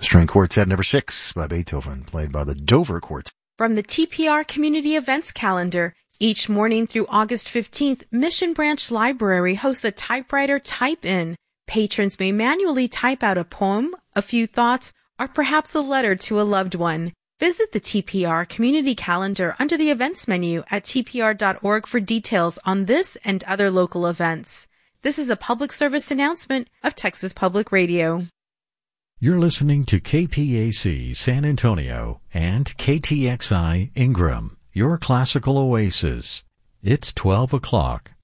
String Quartet number 6 by Beethoven, played by the Dover Quartet. From the TPR Community Events Calendar, each morning through August 15th, Mission Branch Library hosts a typewriter type-in. Patrons may manually type out a poem, a few thoughts, or perhaps a letter to a loved one. Visit the TPR Community Calendar under the events menu at tpr.org for details on this and other local events. This is a public service announcement of Texas Public Radio. You're listening to KPAC San Antonio and KTXI Ingram, your classical oasis. It's 12 o'clock.